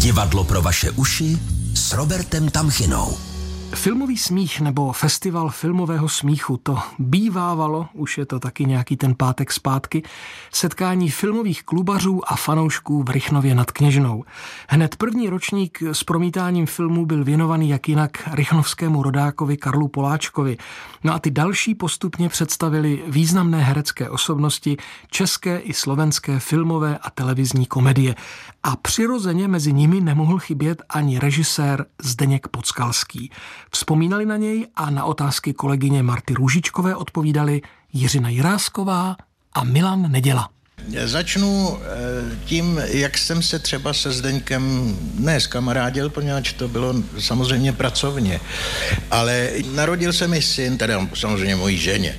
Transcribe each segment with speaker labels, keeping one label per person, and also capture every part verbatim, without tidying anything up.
Speaker 1: Divadlo pro vaše uši s Robertem Tamchinou.
Speaker 2: Filmový smích nebo festival filmového smíchu, to bývávalo, už je to taky nějaký ten pátek zpátky, setkání filmových klubařů a fanoušků v Rychnově nad Kněžnou. Hned první ročník s promítáním filmů byl věnovaný jak jinak rychnovskému rodákovi Karlu Poláčkovi. No a ty další postupně představili významné herecké osobnosti české i slovenské filmové a televizní komedie. A přirozeně mezi nimi nemohl chybět ani režisér Zdeněk Podskalský. Vzpomínali na něj a na otázky kolegyně Marty Růžičkové odpovídali Jiřina Jirásková a Milan Neděla.
Speaker 3: Začnu tím, jak jsem se třeba se Zdeňkem ne zkamarádil, poněvadž to bylo samozřejmě pracovně, ale narodil se mi syn, teda samozřejmě mojí ženě.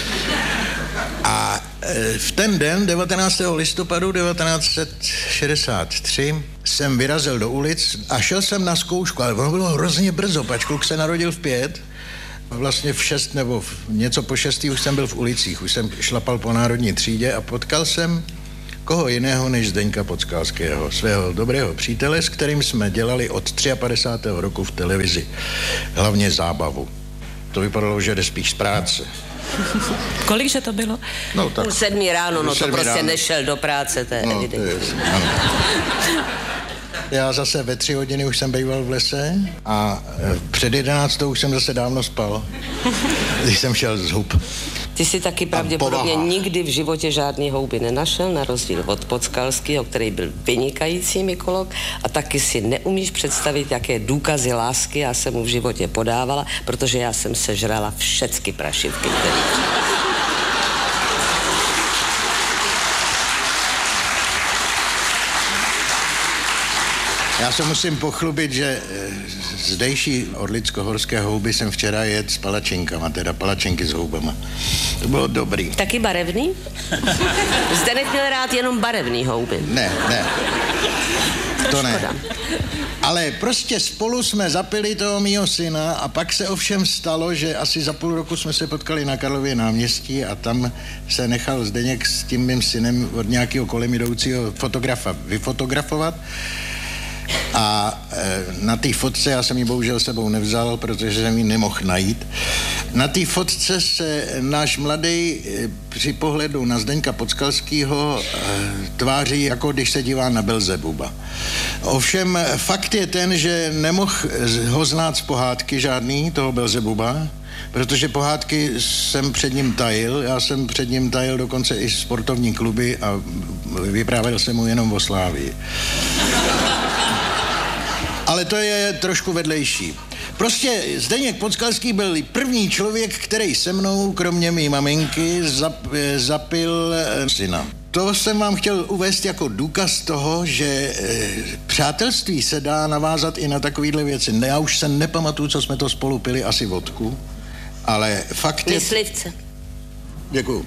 Speaker 3: A v ten den, devatenáctého listopadu devatenáct set šedesát tři, jsem vyrazil do ulic a šel jsem na zkoušku, ale ono bylo hrozně brzo, pač kluk se narodil v pět, vlastně v šest nebo v něco po šestý už jsem byl v ulicích, už jsem šlapal po národní třídě a potkal jsem koho jiného než Zdeňka Podskalského, svého dobrého přítele, s kterým jsme dělali od padesátého třetího roku v televizi, hlavně zábavu. To vypadalo, že jde spíš z práce.
Speaker 4: Kolikže to bylo?
Speaker 3: No, tak,
Speaker 5: Půl sedmí ráno, no to prostě ráno. Nešel do práce, to je no, evidentní.
Speaker 3: Já zase ve tři hodiny už jsem býval v lese a před jedenáctou už jsem zase dávno spal, když jsem šel z hub.
Speaker 5: Ty jsi taky pravděpodobně nikdy v životě žádný houby nenašel, na rozdíl od Podskalského, který byl vynikající mykolog, a taky si neumíš představit, jaké důkazy lásky já jsem mu v životě podávala, protože já jsem sežrala všecky prašivky, které...
Speaker 3: Já se musím pochlubit, že zdejší orlicko-horské houby jsem včera jedl s palačinkama, teda palačinky s houbama. To bylo dobrý.
Speaker 5: Taky barevný? Zdeněk měl rád jenom barevný houby.
Speaker 3: Ne, ne. To, to ne.
Speaker 5: Škoda.
Speaker 3: Ale prostě spolu jsme zapili toho mýho syna a pak se ovšem stalo, že asi za půl roku jsme se potkali na Karlově náměstí a tam se nechal Zdeněk s tím mým synem od nějakého kolem jdoucího fotografa vyfotografovat. A e, na té fotce, já jsem ji bohužel sebou nevzal, protože jsem ji nemohl najít. Na té fotce se náš mladý e, při pohledu na Zdeňka Podskalského e, tváří, jako když se dívá na Belzebuba. Ovšem fakt je ten, že nemohl ho znát z pohádky žádný, toho Belzebuba, protože pohádky jsem před ním tajil, já jsem před ním tajil dokonce i sportovní kluby a vyprávěl jsem mu jenom o Slávii. Ale to je trošku vedlejší. Prostě Zdeněk Podskalský byl první člověk, který se mnou, kromě mý maminky, zap, zapil syna. To jsem vám chtěl uvést jako důkaz toho, že e, přátelství se dá navázat i na takovýhle věci. Já už se nepamatuju, co jsme to spolu pili, asi vodku, ale fakt je...
Speaker 5: Myslivce.
Speaker 3: Děkuju.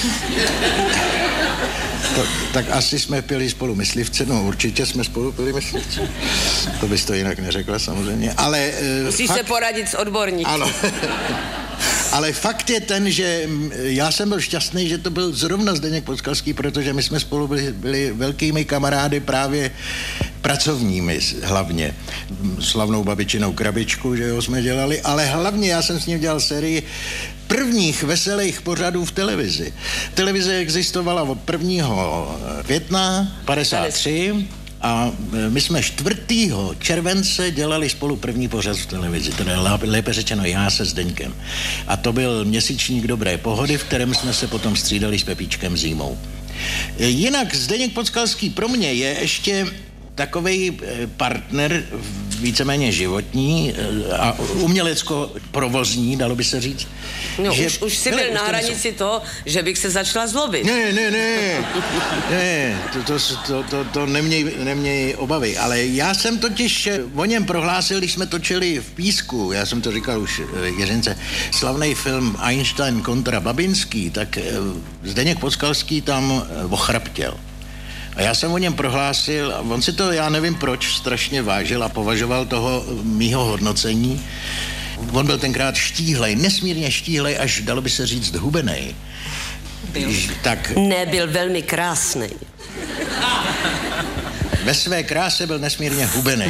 Speaker 3: To, tak asi jsme pili spolu myslivce, no určitě jsme spolu pili myslivce. To bys to jinak neřekla samozřejmě, ale...
Speaker 5: Musíš fakt, se poradit s odborníky.
Speaker 3: Ano. Ale fakt je ten, že já jsem byl šťastný, že to byl zrovna Zdeněk Podskalský, protože my jsme spolu byli, byli velkými kamarády právě pracovními hlavně. Slavnou babičinou Krabičku, že jo, jsme dělali, ale hlavně já jsem s ním dělal sérii prvních veselých pořadů v televizi. Televize existovala od prvního května padesát tři a my jsme čtvrtého července dělali spolu první pořad v televizi, teda lépe řečeno já se Zdeňkem. A to byl měsíčník Dobré pohody, v kterém jsme se potom střídali s Pepíčkem Zímou. Jinak Zdeněk Podskalský pro mě je ještě takovej partner víceméně životní a umělecko-provozní, dalo by se říct.
Speaker 5: No, že už, už jsi byl na hranici toho, že bych se začala zlobit.
Speaker 3: Ne, ne, ne, ne, to, to, to, to, to neměj, neměj obavy, ale já jsem totiž o něm prohlásil, když jsme točili v Písku, já jsem to říkal už Jiřince, slavný film Einstein kontra Babinský, tak Zdeněk Podskalský tam ochraptěl. A já jsem o něm prohlásil, a on si to, já nevím proč, strašně vážil a považoval toho mýho hodnocení. On byl tenkrát štíhlej, nesmírně štíhlej, až dalo by se říct hubenej.
Speaker 5: Byl.
Speaker 3: Tak...
Speaker 5: Ne, byl velmi krásný.
Speaker 3: ve své kráse byl nesmírně hubený.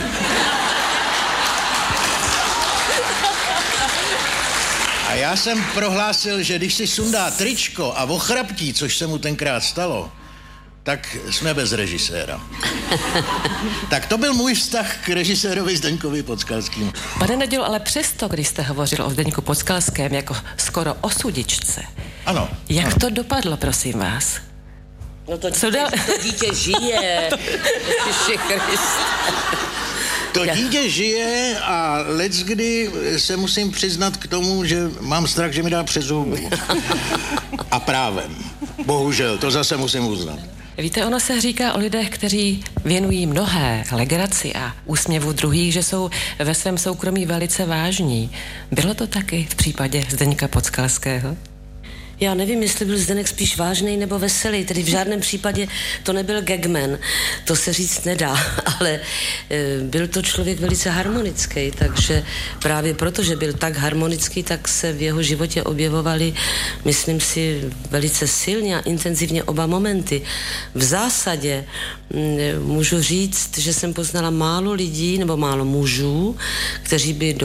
Speaker 3: A já jsem prohlásil, že když si sundá tričko a ochraptí, což se mu tenkrát stalo, tak jsme bez režiséra. Tak to byl můj vztah k režisérovi Zdeňkovi Podskalskému.
Speaker 4: Pane Nedělo, ale přesto, když jste hovořil o Zdeňku Podskalském jako skoro o sudičce,
Speaker 3: ano.
Speaker 4: jak
Speaker 3: ano.
Speaker 4: to dopadlo, prosím vás?
Speaker 5: No to dítě, to dítě žije. Ježiši Kriste.
Speaker 3: To dítě žije a leckdy se musím přiznat k tomu, že mám strach, že mi dá přes zubu. A právem. Bohužel, to zase musím uznat.
Speaker 4: Víte, ono se říká o lidech, kteří věnují mnohé legraci a úsměvu druhých, že jsou ve svém soukromí velice vážní. Bylo to taky v případě Zdeňka Podskalského?
Speaker 5: Já nevím, jestli byl Zdeněk spíš vážnej nebo veselý, tedy v žádném případě to nebyl gagman, to se říct nedá, ale e, byl to člověk velice harmonický, takže právě proto, že byl tak harmonický, tak se v jeho životě objevovaly, myslím si, velice silně a intenzivně oba momenty. V zásadě m, můžu říct, že jsem poznala málo lidí nebo málo mužů, kteří by do